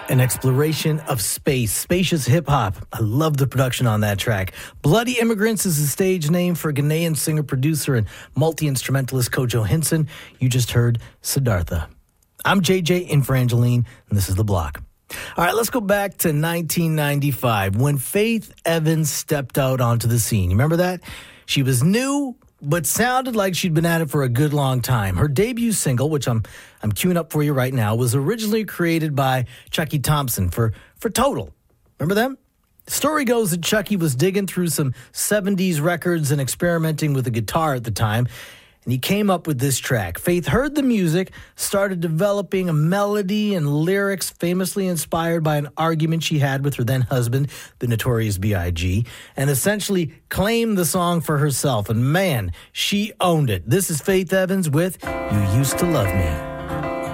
An exploration of space, spacious hip-hop. I love the production on that track. Bloody Immigrants is the stage name for Ghanaian singer, producer, and multi-instrumentalist Kojo Hinson. You just heard Siddhartha. I'm JJ in for Angeline, and this is The Block. All right, let's go back to 1995 when Faith Evans stepped out onto the scene. You remember that? She was new, but sounded like she'd been at it for a good long time. Her debut single, which I'm queuing up for you right now, was originally created by Chucky Thompson for Total. Remember them? The story goes that Chucky was digging through some 70s records and experimenting with a guitar at the time, and he came up with this track. Faith heard the music, started developing a melody and lyrics famously inspired by an argument she had with her then-husband, the Notorious B.I.G., and essentially claimed the song for herself. And man, she owned it. This is Faith Evans with You Used to Love Me.